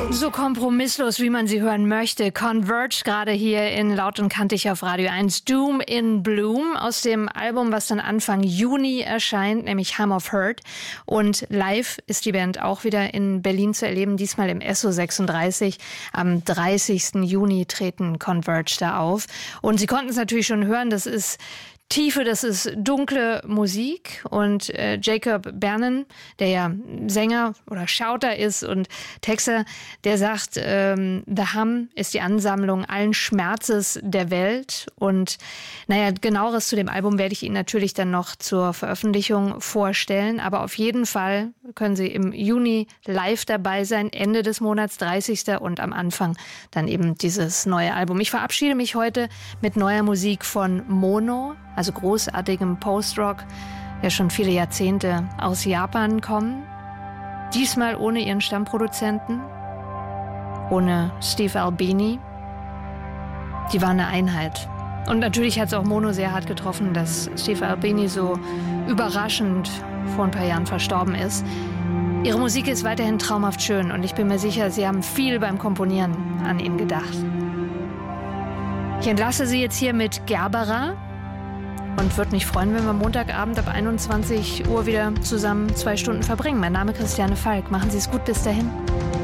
So kompromisslos, wie man sie hören möchte. Converge gerade hier in Laut und Kantig auf Radio 1. Doom in Bloom aus dem Album, was dann Anfang Juni erscheint, nämlich Hum of Hurt. Und live ist die Band auch wieder in Berlin zu erleben, diesmal im Esso 36. Am 30. Juni treten Converge da auf. Und Sie konnten es natürlich schon hören, das ist Tiefe, das ist dunkle Musik und Jacob Bernen, der ja Sänger oder Schauter ist und Texter, der sagt, The Hum ist die Ansammlung allen Schmerzes der Welt und naja, genaueres zu dem Album werde ich Ihnen natürlich dann noch zur Veröffentlichung vorstellen, aber auf jeden Fall können Sie im Juni live dabei sein, Ende des Monats, 30. und am Anfang dann eben dieses neue Album. Ich verabschiede mich heute mit neuer Musik von Mono, also großartigem Post-Rock, der schon viele Jahrzehnte aus Japan kommt. Diesmal ohne ihren Stammproduzenten, ohne Steve Albini. Die waren eine Einheit. Und natürlich hat es auch Mono sehr hart getroffen, dass Steve Albini so überraschend vor ein paar Jahren verstorben ist. Ihre Musik ist weiterhin traumhaft schön und ich bin mir sicher, Sie haben viel beim Komponieren an ihn gedacht. Ich entlasse Sie jetzt hier mit Gerbera. Und würde mich freuen, wenn wir Montagabend ab 21 Uhr wieder zusammen 2 Stunden verbringen. Mein Name ist Christiane Falk. Machen Sie es gut bis dahin.